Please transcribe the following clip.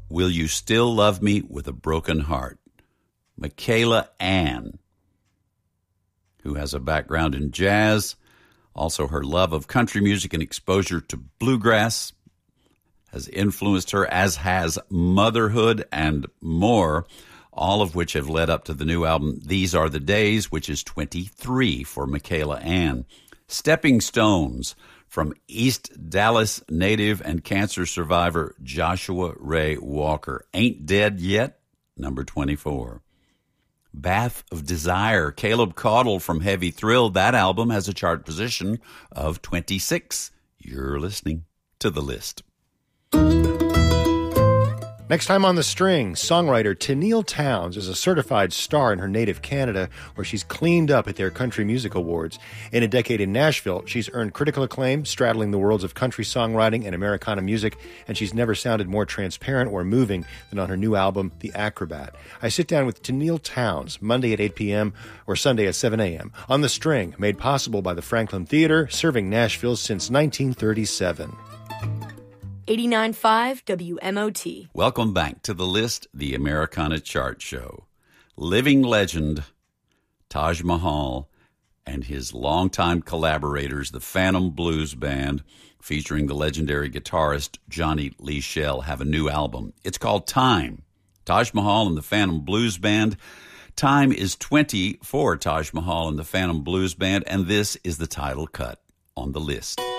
Will You Still Love Me with a Broken Heart? Michaela Anne, who has a background in jazz, also her love of country music and exposure to bluegrass has influenced her, as has motherhood and more, all of which have led up to the new album, These Are the Days, which is 23 for Michaela Anne. Stepping Stones, from East Dallas native and cancer survivor Joshua Ray Walker. Ain't Dead Yet, number 24. Bath of Desire, Caleb Caudle from Heavy Thrill. That album has a chart position of 26. You're listening to The List. Next time on The String, songwriter Tenille Townes is a certified star in her native Canada, where she's cleaned up at their Country Music Awards. In a decade in Nashville, she's earned critical acclaim, straddling the worlds of country songwriting and Americana music, and she's never sounded more transparent or moving than on her new album, The Acrobat. I sit down with Tenille Townes Monday at 8 p.m. or Sunday at 7 a.m. on The String, made possible by the Franklin Theater, serving Nashville since 1937. 89.5 WMOT. Welcome back to The List, the Americana Chart Show. Living legend Taj Mahal and his longtime collaborators, the Phantom Blues Band, featuring the legendary guitarist Johnny Lee Shell, have a new album. It's called Time. Taj Mahal and the Phantom Blues Band. Time is 20 for Taj Mahal and the Phantom Blues Band, and this is the title cut on The List.